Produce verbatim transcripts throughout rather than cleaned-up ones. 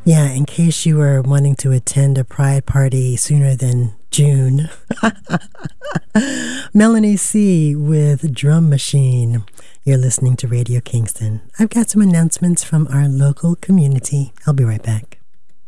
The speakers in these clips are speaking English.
Yeah, in case you were wanting to attend a Pride party sooner than June. Melanie C. with Drum Machine. You're listening to Radio Kingston. I've got some announcements from our local community. I'll be right back.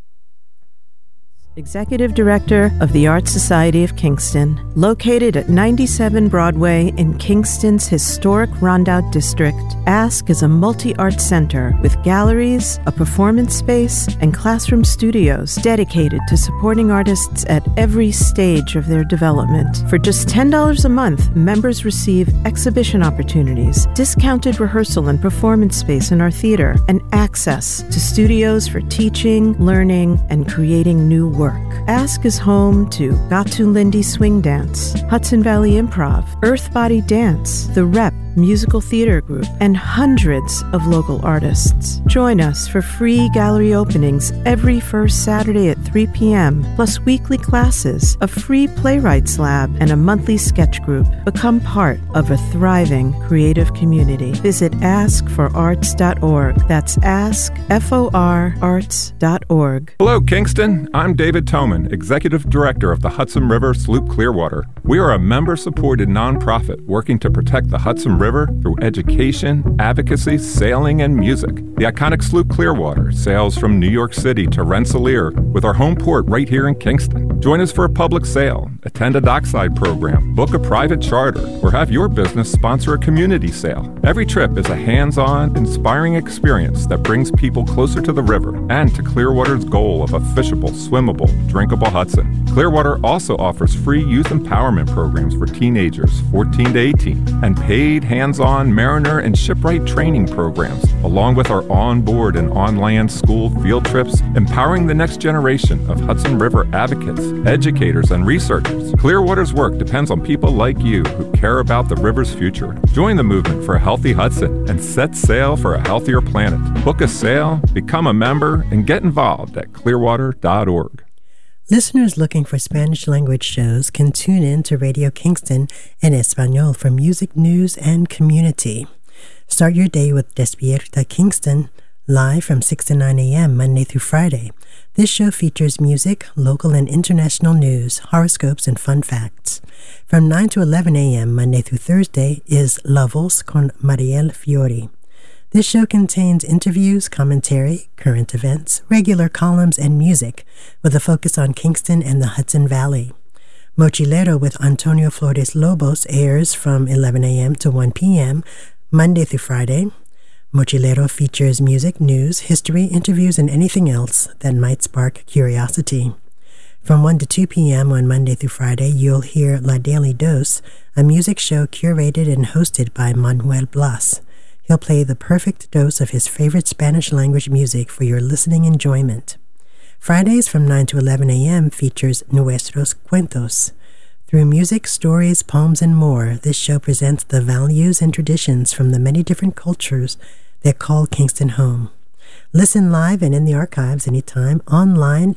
Executive Director of the Art Society of Kingston, located at ninety-seven Broadway in Kingston's historic Rondout District, Ask is a multi-art center with galleries, a performance space, and classroom studios dedicated to supporting artists at every stage of their development. For just ten dollars a month, members receive exhibition opportunities, discounted rehearsal and performance space in our theater, and access to studios for teaching, learning, and creating new work. Ask is home to Gatu Lindy Swing Dance, Hudson Valley Improv, Earth Body Dance, The Rep Musical Theater Group, and hundreds of local artists. Join us for free gallery openings every first Saturday at three p.m., plus weekly classes, a free playwrights lab, and a monthly sketch group. Become part of a thriving creative community. Visit ask for arts dot org. That's ask, F O R, arts dot org. Hello, Kingston. I'm David Toman, Executive Director of the Hudson River Sloop Clearwater. We are a member-supported nonprofit working to protect the Hudson River through education, advocacy, sailing, and music. The iconic sloop Clearwater sails from New York City to Rensselaer with our home port right here in Kingston. Join us for a public sail, attend a dockside program, book a private charter, or have your business sponsor a community sail. Every trip is a hands-on, inspiring experience that brings people closer to the river and to Clearwater's goal of a fishable, swimmable, drinkable Hudson. Clearwater also offers free youth empowerment programs for teenagers fourteen to eighteen and paid hands-on mariner and shipwright training programs, along with our on-board and on-land school field trips, empowering the next generation of Hudson River advocates, educators, and researchers. Clearwater's work depends on people like you who care about the river's future. Join the movement for a healthy Hudson and set sail for a healthier planet. Book a sail, become a member, and get involved at clearwater dot org. Listeners looking for Spanish language shows can tune in to Radio Kingston en Español for music, news, and community. Start your day with Despierta Kingston, live from six to nine a.m. Monday through Friday. This show features music, local and international news, horoscopes, and fun facts. From nine to eleven a.m. Monday through Thursday is La Voz con Mariel Fiori. This show contains interviews, commentary, current events, regular columns, and music, with a focus on Kingston and the Hudson Valley. Mochilero with Antonio Flores Lobos airs from eleven a.m. to one p.m. Monday through Friday. Mochilero features music, news, history, interviews, and anything else that might spark curiosity. From one to two p.m. on Monday through Friday, you'll hear La Daily Dose, a music show curated and hosted by Manuel Blas. He'll play the perfect dose of his favorite Spanish language music for your listening enjoyment. Fridays from nine to eleven a.m. features Nuestros Cuentos. Through music, stories, poems, and more, this show presents the values and traditions from the many different cultures that call Kingston home. Listen live and in the archives anytime online